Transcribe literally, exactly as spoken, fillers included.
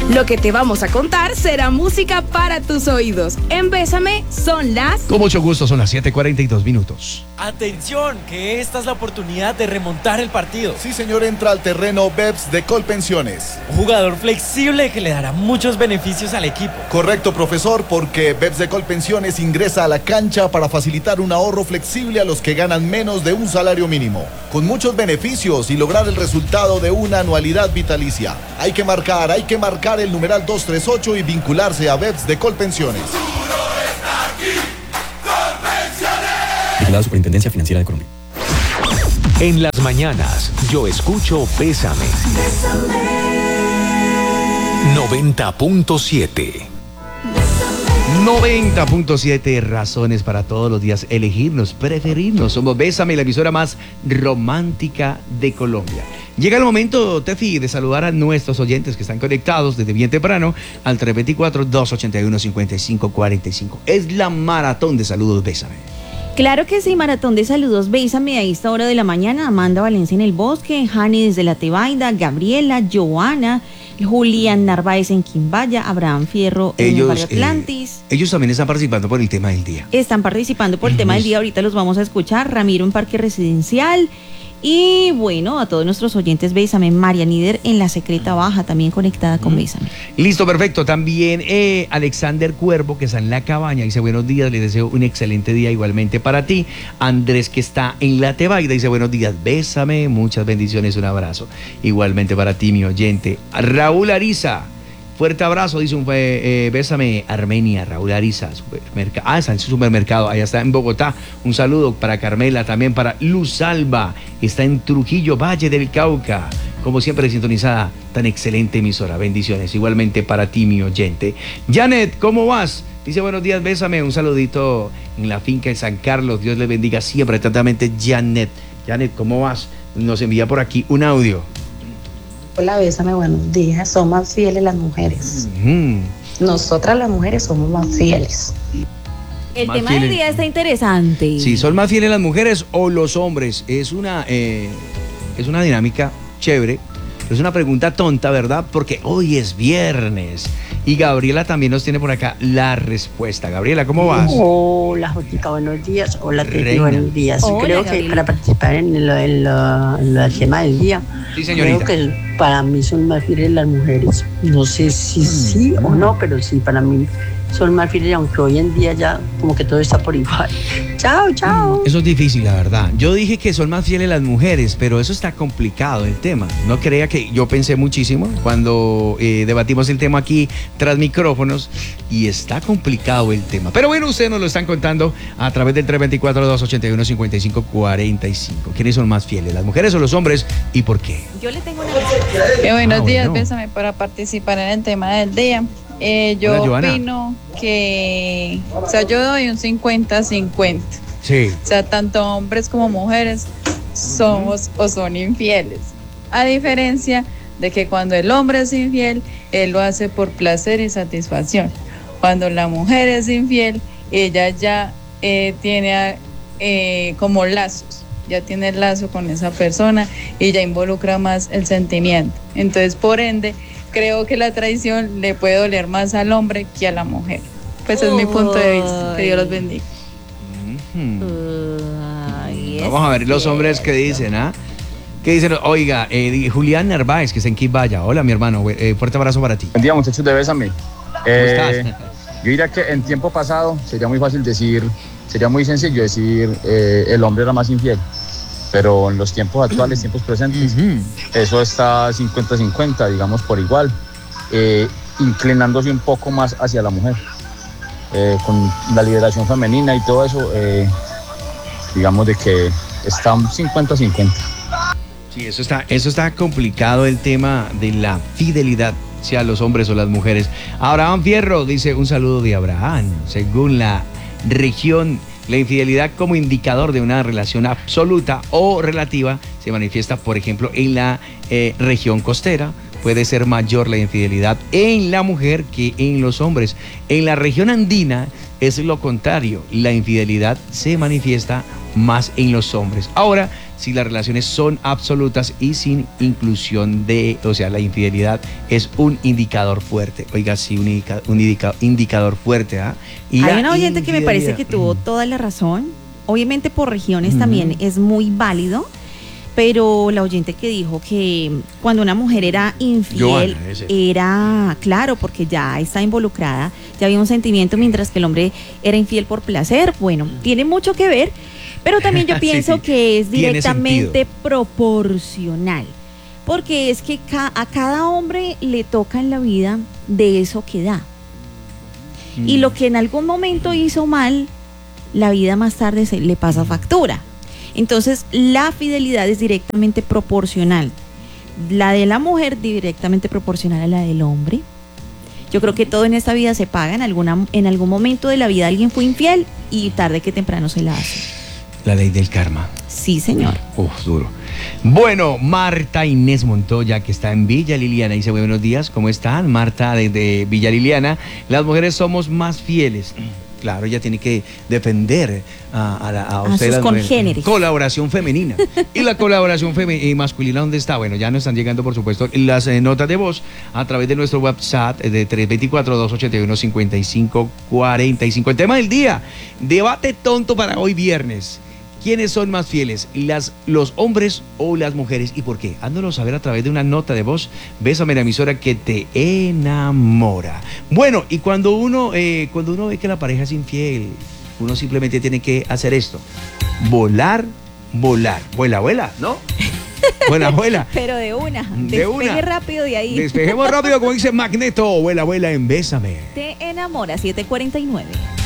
Lo que te vamos a contar será música para tus oídos. En Bésame son las... Con mucho gusto, son las siete cuarenta y dos minutos. Atención, que esta es la oportunidad de remontar el partido. Sí, señor, entra al terreno Beps de Colpensiones. Un jugador flexible que le dará muchos beneficios al equipo. Correcto, profesor, porque Beps de Colpensiones ingresa a la cancha para facilitar un ahorro flexible a los que ganan menos de un salario mínimo, con muchos beneficios y lograr el resultado de una anualidad vitalicia. Hay que marcar, hay que marcar el numeral doscientos treinta y ocho y vincularse a Beps de Colpensiones. La Superintendencia Financiera de Colombia. En las mañanas, yo escucho Bésame. noventa punto siete. noventa punto siete, razones para todos los días elegirnos, preferirnos. Somos Bésame, la emisora más romántica de Colombia. Llega el momento, Tefi, de saludar a nuestros oyentes que están conectados desde bien temprano al tres dos cuatro, dos ocho uno, cinco cinco cuatro cinco. Es la maratón de saludos Bésame. Claro que sí, maratón de saludos, Bésame a esta hora de la mañana. Amanda Valencia en el Bosque, Jani desde La Tebaida, Gabriela, Joana, Julián Narváez en Quimbaya, Abraham Fierro en ellos, el barrio Atlantis. Eh, ellos también están participando por el tema del día. Están participando por el tema del día, ahorita los vamos a escuchar. Ramiro en Parque Residencial. Y bueno, a todos nuestros oyentes, Bésame. María Nider en La Secreta Baja, también conectada con Bésame. Listo, perfecto. También eh, Alexander Cuervo, que está en La Cabaña, dice buenos días, les deseo un excelente día igualmente para ti. Andrés, que está en La Tebaida, dice buenos días, Bésame, muchas bendiciones, un abrazo. Igualmente para ti, mi oyente. Raúl Ariza, fuerte abrazo, dice un eh, Bésame, Armenia, Raúl Ariza, supermercado. Ah, está en su supermercado, allá está en Bogotá. Un saludo para Carmela, también para Luz Alba, está en Trujillo, Valle del Cauca. Como siempre, sintonizada, tan excelente emisora. Bendiciones, igualmente para ti, mi oyente. Janet, ¿cómo vas? Dice buenos días, Bésame, un saludito en la finca de San Carlos. Dios les bendiga siempre, atentamente, Janet. Janet, ¿cómo vas? Nos envía por aquí un audio. Hola, Bésame, buenos días. Son más fieles las mujeres. Uh-huh. Nosotras las mujeres somos más fieles. El más tema fieles. del día está interesante. Sí, ¿son más fieles las mujeres o los hombres? Es una, eh, es una dinámica chévere. Es una pregunta tonta, ¿verdad? Porque hoy es viernes. Y Gabriela también nos tiene por acá la respuesta. Gabriela, ¿cómo vas? Hola, Jotica, buenos días. Hola, Teti, buenos días. Hola, creo Gabriela. que para participar en el, en lo- en el tema del día, Sí, señorita. creo que para mí son más fieles las mujeres. No sé si sí o no, pero sí, para mí son más fieles, aunque hoy en día ya como que todo está por igual. Chao, chao. Eso es difícil, la verdad. Yo dije que son más fieles las mujeres, pero eso está complicado el tema. No crea que yo pensé muchísimo cuando eh, debatimos el tema aquí tras micrófonos y está complicado el tema. Pero bueno, ustedes nos lo están contando a través del tres dos cuatro, dos ocho uno, cinco cinco cuatro cinco. ¿Quiénes son más fieles, las mujeres o los hombres y por qué? Yo le tengo una... Eh, buenos Ah, días, bueno. Bésame, para participar en el tema del día. Eh, yo Hola, Joana. opino que, o sea, yo doy un cincuenta cincuenta. Sí. O sea, tanto hombres como mujeres somos o son infieles. A diferencia de que cuando el hombre es infiel, él lo hace por placer y satisfacción. Cuando la mujer es infiel, ella ya eh, tiene eh, como lazos, ya tiene el lazo con esa persona y ya involucra más el sentimiento. Entonces, por ende, creo que la traición le puede doler más al hombre que a la mujer. Pues es mi punto de vista. Que Dios los bendiga. Ay, Vamos a ver los hombres que dicen, ¿ah? ¿Qué dicen? Oiga, eh, Julián Narváez, que está en Quimbaya. Hola, mi hermano. Eh, fuerte abrazo para ti. Buen día, muchachos de Bésame. ¿Cómo Eh, estás? Yo diría que en tiempo pasado sería muy fácil decir, sería muy sencillo decir eh, el hombre era más infiel. Pero en los tiempos actuales, tiempos presentes, eso está cincuenta cincuenta, digamos por igual, eh, inclinándose un poco más hacia la mujer. Eh, con la liberación femenina y todo eso, eh, digamos de que está un cincuenta cincuenta. Sí, eso está, eso está complicado el tema de la fidelidad, sea los hombres o las mujeres. Abraham Fierro dice un saludo de Abraham. Según la región, la infidelidad como indicador de una relación absoluta o relativa se manifiesta, por ejemplo, en la eh, región costera. Puede ser mayor la infidelidad en la mujer que en los hombres. En la región andina es lo contrario. La infidelidad se manifiesta más en los hombres. Ahora, si las relaciones son absolutas y sin inclusión de, o sea, la infidelidad es un indicador fuerte. Oiga, sí, un, indica, un indica, indicador fuerte. ¿ah? Y hay una oyente que me parece que tuvo toda la razón. Obviamente por regiones uh-huh. también es muy válido, pero la oyente que dijo que cuando una mujer era infiel, Joana, era, claro, porque ya está involucrada, ya había un sentimiento, mientras que el hombre era infiel por placer. Bueno, tiene mucho que ver, pero también yo pienso sí, sí. que es directamente proporcional, porque es que ca- a cada hombre le toca en la vida de eso que da. Mm. Y lo que en algún momento hizo mal, la vida más tarde se le pasa factura. Entonces, la fidelidad es directamente proporcional. La de la mujer directamente proporcional a la del hombre. Yo creo que todo en esta vida se paga. En, alguna, en algún momento de la vida alguien fue infiel y tarde que temprano se la hace. La ley del karma. Sí, señor. Uf, duro. Bueno, Marta Inés Montoya, que está en Villa Liliana, dice: buenos días, ¿cómo están? Marta, desde Villa Liliana. Las mujeres somos más fieles. Claro, ella tiene que defender a, a, a, a usted. Sus congéneres. Colaboración femenina. ¿Y la colaboración femi- masculina dónde está? Bueno, ya nos están llegando, por supuesto, las eh, notas de voz a través de nuestro WhatsApp de tres dos cuatro, dos ocho uno, cinco cinco cuatro cinco. El tema del día, debate tonto para hoy viernes. ¿Quiénes son más fieles, las, los hombres o las mujeres? ¿Y por qué? Hándolo saber a través de una nota de voz. Bésame, la emisora que te enamora. Bueno, y cuando uno, eh, cuando uno ve que la pareja es infiel, uno simplemente tiene que hacer esto: volar, volar. Vuela, vuela, ¿no? Vuela, vuela. Pero de una. De Despegue una. rápido de ahí. Despejemos rápido, como dice Magneto. Vuela, vuela en Bésame. Te enamora, siete cuarenta y nueve.